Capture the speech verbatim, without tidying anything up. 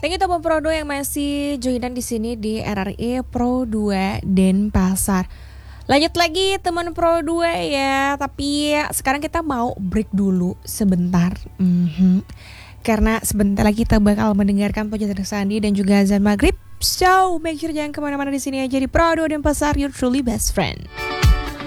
Thank you teman Pro dua yang masih joinan di sini di R R I Pro dua Denpasar. Lanjut lagi teman Pro dua ya, tapi sekarang kita mau break dulu sebentar. Mm-hmm. Karena sebentar lagi kita bakal mendengarkan Pojok Sandi dan juga azan maghrib. So, make sure jangan kemana-mana di sini aja di Pro dua Denpasar, your truly best friend.